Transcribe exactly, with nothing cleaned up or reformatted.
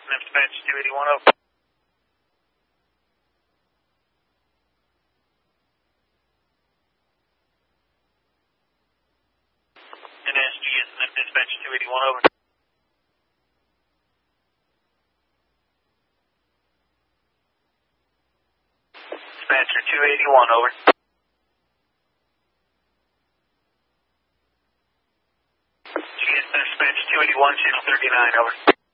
and dispatch two eighty-one, over. N S G S and dispatch two eighty-one, over. Dispatcher two eighty-one, over. G S and dispatch two eighty-one, channel thirty-nine, over.